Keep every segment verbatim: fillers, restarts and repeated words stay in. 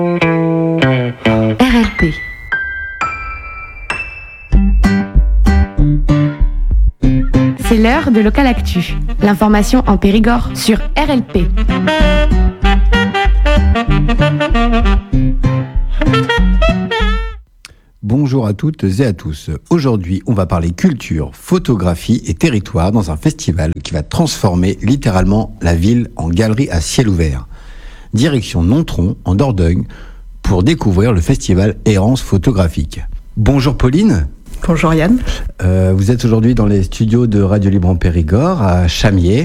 R L P. C'est l'heure de Local Actu. L'information en Périgord sur R L P. Bonjour à toutes et à tous. Aujourd'hui, on va parler culture, photographie et territoire dans un festival qui va transformer littéralement la ville en galerie à ciel ouvert. Direction Nontron, en Dordogne, pour découvrir le festival Errance photographique. Bonjour Pauline. Bonjour Yann. Euh, vous êtes aujourd'hui dans les studios de Radio Libre en Périgord, à Chamiers,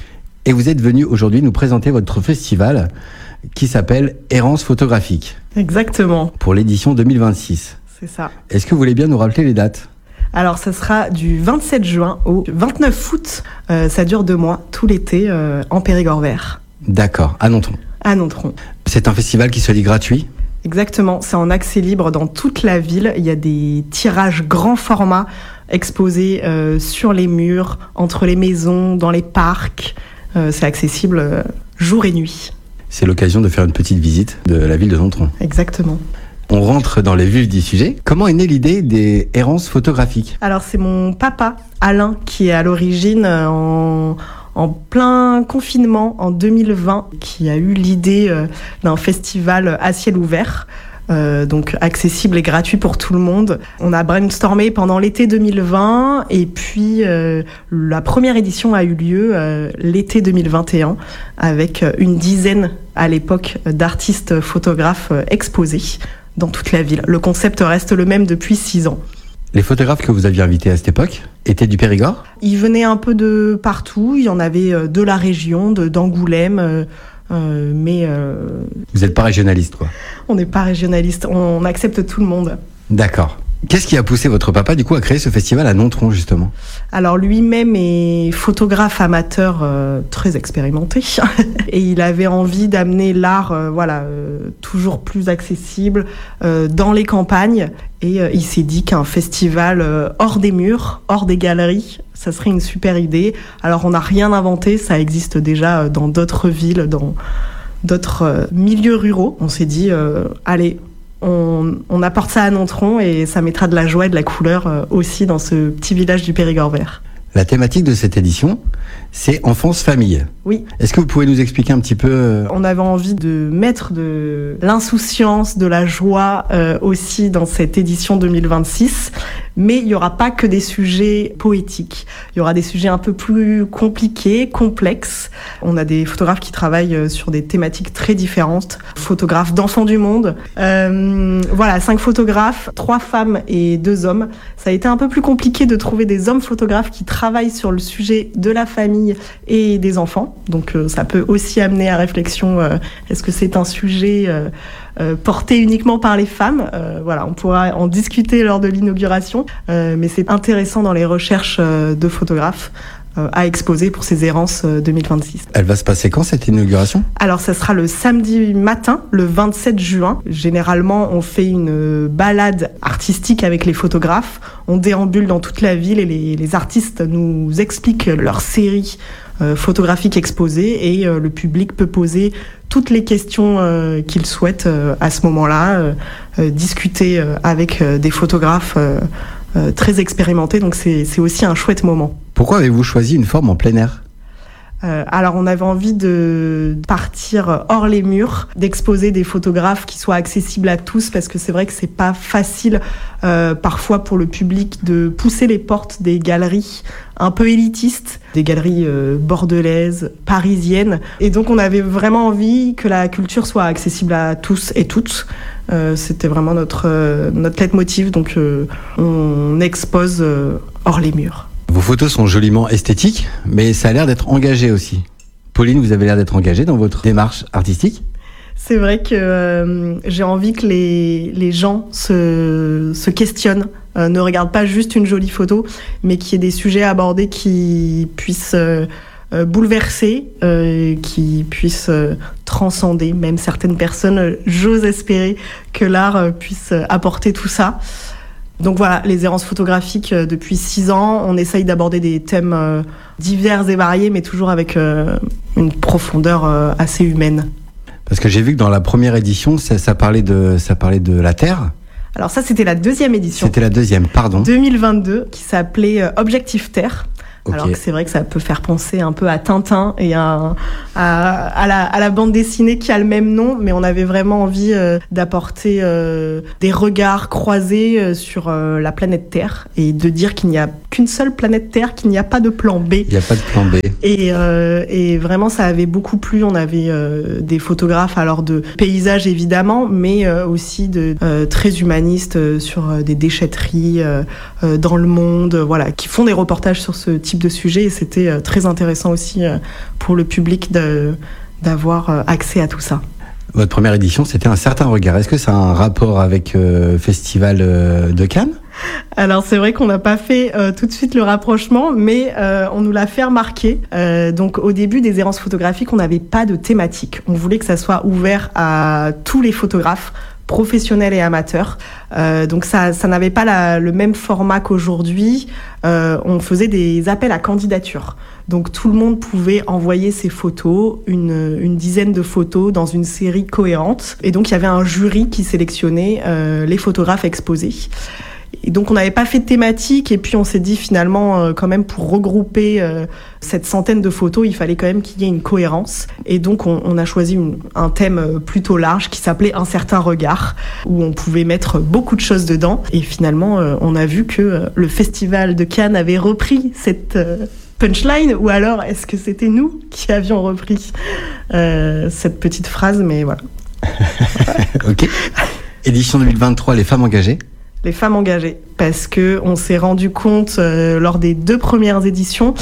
et vous êtes venu aujourd'hui nous présenter votre festival qui s'appelle Errance photographique. Exactement. Pour l'édition deux mille vingt-six. C'est ça. Est-ce que vous voulez bien nous rappeler les dates ? Alors, ça sera du vingt-sept juin au vingt-neuf août. Euh, ça dure deux mois, tout l'été, euh, en Périgord vert. D'accord, à Nontron. À Nontron. C'est un festival qui se dit gratuit ? Exactement, c'est en accès libre dans toute la ville. Il y a des tirages grand format exposés euh, sur les murs, entre les maisons, dans les parcs. Euh, c'est accessible euh, jour et nuit. C'est l'occasion de faire une petite visite de la ville de Nontron. Exactement. On rentre dans les vifs du sujet. Comment est née l'idée des errances photographiques ? Alors, c'est mon papa, Alain, qui est à l'origine euh, en... en plein confinement en deux mille vingt, qui a eu l'idée euh, d'un festival à ciel ouvert, euh, donc accessible et gratuit pour tout le monde. On a brainstormé pendant l'été deux mille vingt, et puis euh, la première édition a eu lieu euh, l'été deux mille vingt et un, avec une dizaine à l'époque d'artistes photographes euh, exposés dans toute la ville. Le concept reste le même depuis six ans. Les photographes que vous aviez invités à cette époque étaient du Périgord ? Ils venaient un peu de partout. Il y en avait de la région, de, d'Angoulême, euh, euh, mais... Euh, vous n'êtes pas régionaliste, quoi ? On n'est pas régionaliste, on accepte tout le monde. D'accord. Qu'est-ce qui a poussé votre papa, du coup, à créer ce festival à Nontron, justement ? Alors, lui-même est photographe amateur euh, très expérimenté. Et il avait envie d'amener l'art euh, voilà, euh, toujours plus accessible euh, dans les campagnes. Et euh, il s'est dit qu'un festival euh, hors des murs, hors des galeries, ça serait une super idée. Alors, on n'a rien inventé, ça existe déjà dans d'autres villes, dans d'autres euh, milieux ruraux. On s'est dit, euh, allez... On, on apporte ça à Nontron et ça mettra de la joie et de la couleur euh, aussi dans ce petit village du Périgord vert. La thématique de cette édition, c'est enfance-famille. Oui. Est-ce que vous pouvez nous expliquer un petit peu ? On avait envie de mettre de l'insouciance, de la joie euh, aussi dans cette édition deux mille vingt-six. Mais il n'y aura pas que des sujets poétiques. Il y aura des sujets un peu plus compliqués, complexes. On a des photographes qui travaillent sur des thématiques très différentes. Photographes d'enfants du monde. Euh, voilà, cinq photographes, trois femmes et deux hommes. Ça a été un peu plus compliqué de trouver des hommes photographes qui travaillent sur le sujet de la famille et des enfants. Donc euh, ça peut aussi amener à réflexion, euh, est-ce que c'est un sujet euh, euh, porté uniquement par les femmes ? euh, Voilà, on pourra en discuter lors de l'inauguration, euh, mais c'est intéressant dans les recherches euh, de photographes euh, à exposer pour ces errances euh, deux mille vingt-six. Elle va se passer quand, cette inauguration ? Alors ça sera le samedi matin, le vingt-sept juin. Généralement, on fait une balade artistique avec les photographes. On déambule dans toute la ville et les, les artistes nous expliquent leur série Euh, photographique exposée et euh, le public peut poser toutes les questions euh, qu'il souhaite euh, à ce moment-là, euh, euh, discuter euh, avec euh, des photographes euh, euh, très expérimentés, donc c'est, c'est aussi un chouette moment. Pourquoi avez-vous choisi une forme en plein air ? Euh, alors on avait envie de partir hors les murs, d'exposer des photographes qui soient accessibles à tous, parce que c'est vrai que c'est pas facile euh, parfois pour le public de pousser les portes des galeries un peu élitistes, des galeries euh, bordelaises, parisiennes. Et donc on avait vraiment envie que la culture soit accessible à tous et toutes. Euh, c'était vraiment notre, euh, notre leitmotiv, donc euh, on expose euh, hors les murs. Vos photos sont joliment esthétiques, mais ça a l'air d'être engagé aussi. Pauline, vous avez l'air d'être engagée dans votre démarche artistique ? C'est vrai que euh, j'ai envie que les, les gens se, se questionnent, euh, ne regardent pas juste une jolie photo, mais qu'il y ait des sujets abordés qui puissent euh, euh, bouleverser, euh, qui puissent euh, transcender même certaines personnes. J'ose espérer que l'art euh, puisse apporter tout ça. Donc voilà, les errances photographiques, euh, depuis six ans, on essaye d'aborder des thèmes euh, divers et variés, mais toujours avec euh, une profondeur euh, assez humaine. Parce que j'ai vu que dans la première édition, ça, ça, parlait, de, ça parlait de la Terre. Alors ça, c'était la deuxième édition. C'était la deuxième, pardon. deux mille vingt-deux, qui s'appelait euh, Objectif Terre. Okay. Alors que c'est vrai que ça peut faire penser un peu à Tintin et à, à, à, la, à la bande dessinée qui a le même nom, mais on avait vraiment envie euh, d'apporter euh, des regards croisés euh, sur euh, la planète Terre et de dire qu'il n'y a qu'une seule planète Terre, qu'il n'y a pas de plan B. Il n'y a pas de plan B. Et, euh, et vraiment, ça avait beaucoup plu. On avait euh, des photographes, alors de paysages évidemment, mais euh, aussi de euh, très humanistes euh, sur euh, des déchetteries euh, euh, dans le monde, euh, voilà, qui font des reportages sur ce type de sujet. Et c'était euh, très intéressant aussi euh, pour le public de, d'avoir euh, accès à tout ça. Votre première édition, c'était Un certain regard. Est-ce que ça a un rapport avec le euh, Festival euh, de Cannes ? Alors c'est vrai qu'on n'a pas fait euh, tout de suite le rapprochement, mais euh, on nous l'a fait remarquer. Euh, donc au début des errances photographiques, on n'avait pas de thématique. On voulait que ça soit ouvert à tous les photographes, professionnels et amateurs. Euh, donc ça, ça n'avait pas la, le même format qu'aujourd'hui. Euh, on faisait des appels à candidature. Donc tout le monde pouvait envoyer ses photos, une, une dizaine de photos dans une série cohérente. Et donc il y avait un jury qui sélectionnait euh, les photographes exposés. Et donc on n'avait pas fait de thématique et puis on s'est dit finalement euh, quand même pour regrouper euh, cette centaine de photos, il fallait quand même qu'il y ait une cohérence. Et donc on, on a choisi une, un thème plutôt large qui s'appelait Un certain regard, où on pouvait mettre beaucoup de choses dedans. Et finalement euh, on a vu que euh, le Festival de Cannes avait repris cette euh, punchline, ou alors est-ce que c'était nous qui avions repris euh, cette petite phrase, mais voilà. Ok. Édition deux mille vingt-trois, les femmes engagées. Les femmes engagées, parce que on s'est rendu compte euh, lors des deux premières éditions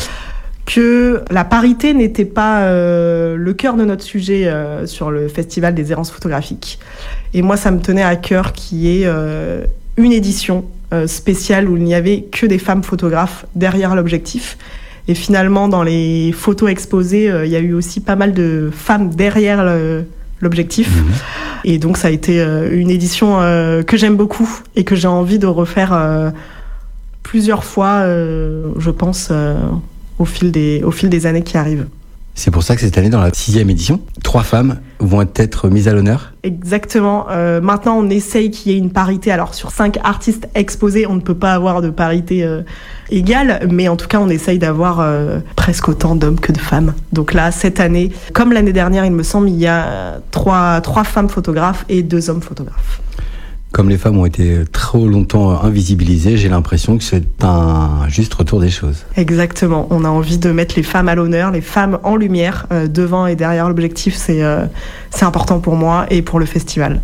que la parité n'était pas euh, le cœur de notre sujet euh, sur le Festival des errances photographiques. Et moi, ça me tenait à cœur qu'il y ait euh, une édition euh, spéciale où il n'y avait que des femmes photographes derrière l'objectif. Et finalement, dans les photos exposées, euh, il y a eu aussi pas mal de femmes derrière le, l'objectif. Mmh. Et donc ça a été euh, une édition euh, que j'aime beaucoup et que j'ai envie de refaire euh, plusieurs fois, euh, je pense, euh, au fil des, au fil des années qui arrivent. C'est pour ça que cette année, dans la sixième édition, trois femmes vont être mises à l'honneur. Exactement. Euh, maintenant, on essaye qu'il y ait une parité. Alors, sur cinq artistes exposés, on ne peut pas avoir de parité euh, égale, mais en tout cas, on essaye d'avoir euh, presque autant d'hommes que de femmes. Donc là, cette année, comme l'année dernière, il me semble, il y a trois, trois femmes photographes et deux hommes photographes. Comme les femmes ont été trop longtemps invisibilisées, j'ai l'impression que c'est un juste retour des choses. Exactement. On a envie de mettre les femmes à l'honneur, les femmes en lumière, euh, devant et derrière l'objectif. C'est, euh, c'est important pour moi et pour le festival.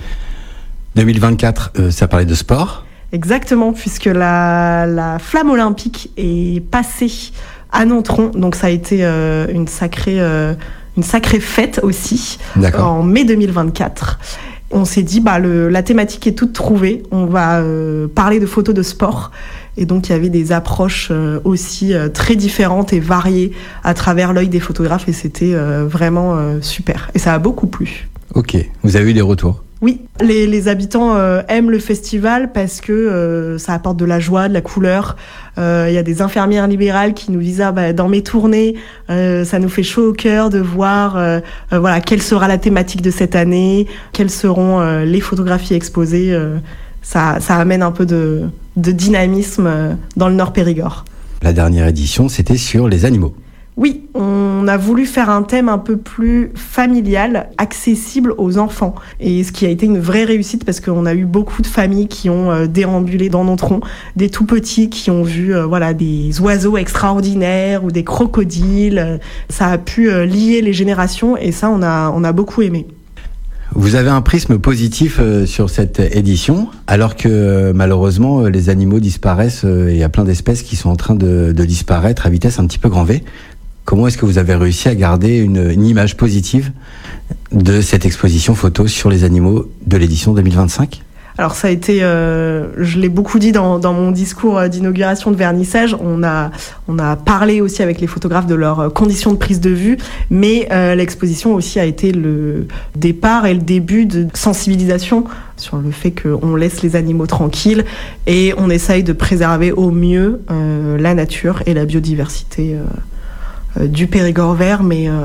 deux mille vingt-quatre, euh, ça parlait de sport. Exactement, puisque la, la flamme olympique est passée à Nontron. Donc ça a été euh, une sacrée, euh, une sacrée fête aussi. D'accord. En mai deux mille vingt-quatre. On s'est dit, bah, le, la thématique est toute trouvée, on va euh, parler de photos de sport. Et donc, il y avait des approches euh, aussi euh, très différentes et variées à travers l'œil des photographes, et c'était euh, vraiment euh, super. Et ça a beaucoup plu. Ok, vous avez eu des retours ? Oui, les, les habitants euh, aiment le festival parce que euh, ça apporte de la joie, de la couleur. Il euh, y a des infirmières libérales qui nous disent ah, bah, dans mes tournées, euh, ça nous fait chaud au cœur de voir euh, euh, voilà, quelle sera la thématique de cette année, quelles seront euh, les photographies exposées. Euh, ça, ça amène un peu de, de dynamisme euh, dans le Nord Périgord. La dernière édition, c'était sur les animaux. Oui, on a voulu faire un thème un peu plus familial, accessible aux enfants. Et ce qui a été une vraie réussite parce qu'on a eu beaucoup de familles qui ont euh, déambulé dans Nontron, des tout petits qui ont vu euh, voilà, des oiseaux extraordinaires ou des crocodiles. Ça a pu euh, lier les générations et ça, on a, on a beaucoup aimé. Vous avez un prisme positif euh, sur cette édition, alors que euh, malheureusement euh, les animaux disparaissent euh, et il y a plein d'espèces qui sont en train de, de disparaître à vitesse un petit peu grand V. Comment est-ce que vous avez réussi à garder une, une image positive de cette exposition photo sur les animaux de l'édition deux mille vingt-cinq ? Alors ça a été, euh, je l'ai beaucoup dit dans, dans mon discours d'inauguration de vernissage, on a, on a parlé aussi avec les photographes de leurs conditions de prise de vue, mais euh, l'exposition aussi a été le départ et le début de sensibilisation sur le fait qu'on laisse les animaux tranquilles et on essaye de préserver au mieux euh, la nature et la biodiversité euh, euh, du Périgord vert, mais, euh,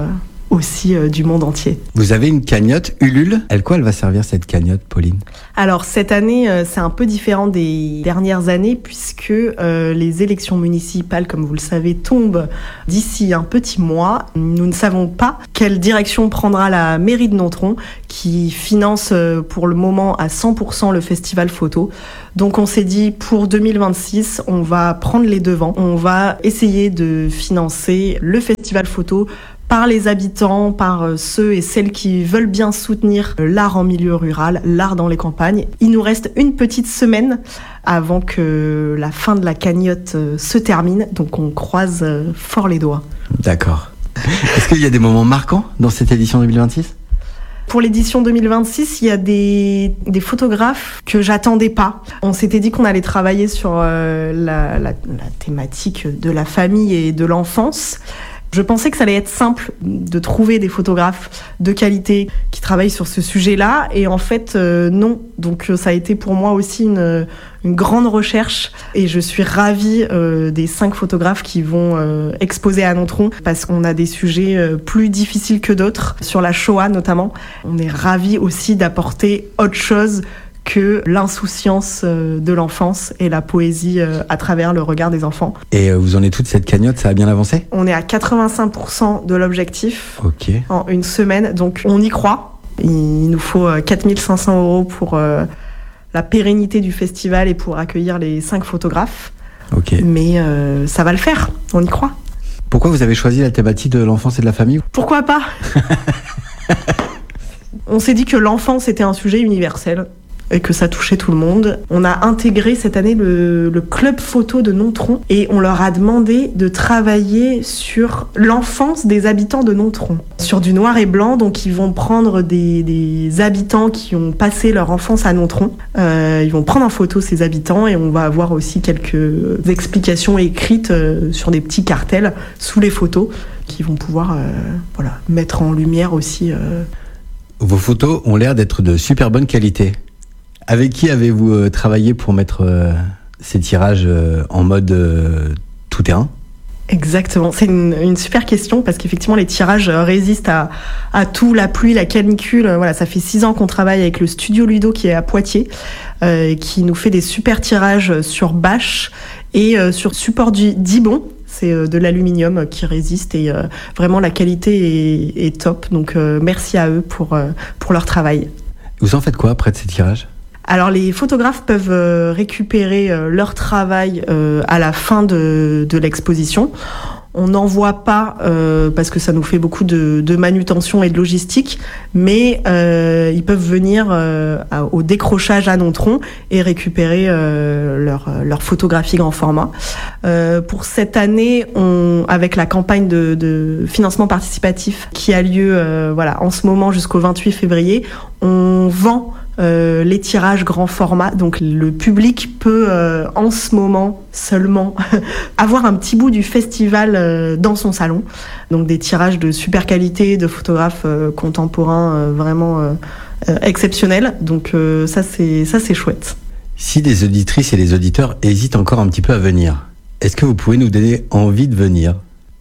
aussi euh, du monde entier. Vous avez une cagnotte Ulule. À quoi elle va servir cette cagnotte, Pauline ? Alors cette année, euh, c'est un peu différent des dernières années puisque euh, les élections municipales, comme vous le savez, tombent d'ici un petit mois. Nous ne savons pas quelle direction prendra la mairie de Nontron qui finance euh, pour le moment à cent pour cent le festival photo. Donc on s'est dit pour deux mille vingt-six, on va prendre les devants. On va essayer de financer le festival photo par les habitants, par ceux et celles qui veulent bien soutenir l'art en milieu rural, l'art dans les campagnes. Il nous reste une petite semaine avant que la fin de la cagnotte se termine, donc on croise fort les doigts. D'accord. Est-ce qu'il y a des moments marquants dans cette édition deux mille vingt-six ? Pour l'édition deux mille vingt-six, il y a des, des photographes que j'attendais pas. On s'était dit qu'on allait travailler sur euh, la, la, la thématique de la famille et de l'enfance. Je pensais que ça allait être simple de trouver des photographes de qualité qui travaillent sur ce sujet-là, et en fait euh, non. Donc euh, ça a été pour moi aussi une, une grande recherche, et je suis ravie euh, des cinq photographes qui vont euh, exposer à Nontron, parce qu'on a des sujets euh, plus difficiles que d'autres, sur la Shoah notamment. On est ravis aussi d'apporter autre chose que l'insouciance de l'enfance et la poésie à travers le regard des enfants. Et vous en êtes toute cette cagnotte, ça a bien avancé ? On est à quatre-vingt-cinq pour cent de l'objectif Ok. En une semaine, donc on y croit. Il nous faut quatre mille cinq cents euros pour euh, la pérennité du festival et pour accueillir les cinq photographes. Ok. Mais euh, ça va le faire, on y croit. Pourquoi vous avez choisi la thématique de l'enfance et de la famille ? Pourquoi pas ? On s'est dit que l'enfance était un sujet universel et que ça touchait tout le monde. On a intégré cette année le, le club photo de Nontron et on leur a demandé de travailler sur l'enfance des habitants de Nontron, sur du noir et blanc. Donc ils vont prendre des, des habitants qui ont passé leur enfance à Nontron. Euh, ils vont prendre en photo ces habitants et on va avoir aussi quelques explications écrites euh, sur des petits cartels sous les photos qui vont pouvoir euh, voilà, mettre en lumière aussi. Euh... Vos photos ont l'air d'être de super bonne qualité. Avec qui avez-vous euh, travaillé pour mettre euh, ces tirages euh, en mode euh, tout terrain ? Exactement, c'est une, une super question parce qu'effectivement les tirages résistent à, à tout, la pluie, la canicule. Voilà, ça fait six ans qu'on travaille avec le studio Ludo qui est à Poitiers, euh, qui nous fait des super tirages sur bâche et euh, sur support du Dibon. C'est euh, de l'aluminium qui résiste et euh, vraiment la qualité est, est top. Donc euh, merci à eux pour, euh, pour leur travail. Vous en faites quoi après de ces tirages ? Alors les photographes peuvent euh, récupérer euh, leur travail euh, à la fin de, de l'exposition. On n'envoie pas euh, parce que ça nous fait beaucoup de, de manutention et de logistique, mais euh, ils peuvent venir euh, à, au décrochage à Nontron et récupérer euh, leur, leur photographie grand format. Euh, pour cette année, on, avec la campagne de, de financement participatif qui a lieu euh, voilà, en ce moment jusqu'au vingt-huit février, on vend Euh, les tirages grand format, donc le public peut euh, en ce moment seulement avoir un petit bout du festival euh, dans son salon, donc des tirages de super qualité, de photographes euh, contemporains euh, vraiment euh, euh, exceptionnels, donc euh, ça c'est ça c'est chouette. Si des auditrices et des auditeurs hésitent encore un petit peu à venir, est-ce que vous pouvez nous donner envie de venir ?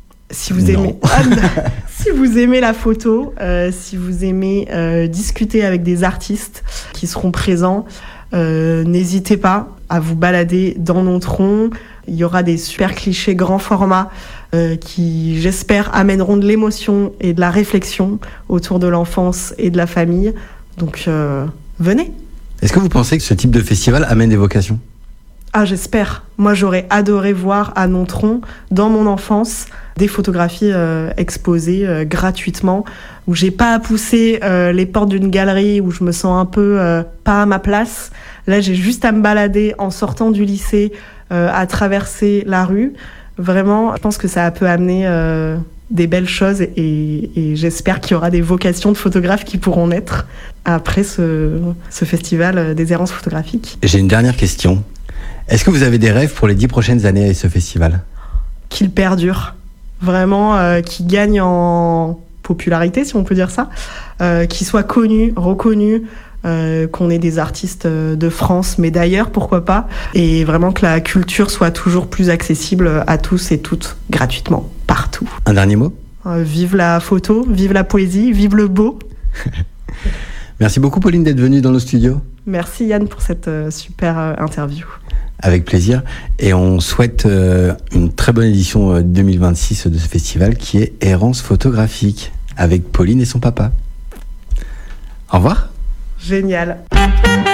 Si vous aimez, ah, si vous aimez la photo, euh, si vous aimez euh, discuter avec des artistes qui seront présents, euh, n'hésitez pas à vous balader dans Nontron. Il y aura des super clichés grand format euh, qui, j'espère, amèneront de l'émotion et de la réflexion autour de l'enfance et de la famille. Donc, euh, venez. Est-ce que vous pensez que ce type de festival amène des vocations ? Ah, j'espère. Moi, j'aurais adoré voir à Nontron, dans mon enfance, des photographies euh, exposées euh, gratuitement, où j'ai pas à pousser euh, les portes d'une galerie, où je me sens un peu euh, pas à ma place. Là, j'ai juste à me balader en sortant du lycée, euh, à traverser la rue. Vraiment, je pense que ça peut amener euh, des belles choses et, et j'espère qu'il y aura des vocations de photographes qui pourront naître après ce, ce festival des errances photographiques. J'ai une dernière question. Est-ce que vous avez des rêves pour les dix prochaines années avec ce festival ? Qu'il perdure, vraiment, euh, qu'il gagne en popularité, si on peut dire ça, euh, qu'il soit connu, reconnu, euh, qu'on ait des artistes de France, mais d'ailleurs, pourquoi pas, et vraiment que la culture soit toujours plus accessible à tous et toutes, gratuitement, partout. Un dernier mot ? Euh, vive la photo, vive la poésie, vive le beau. Merci beaucoup Pauline d'être venue dans nos studios. Merci Yann pour cette euh, super euh, interview. Avec plaisir. Et on souhaite euh, une très bonne édition euh, deux mille vingt-six de ce festival qui est Errance photographique avec Pauline et son papa. Au revoir. Génial.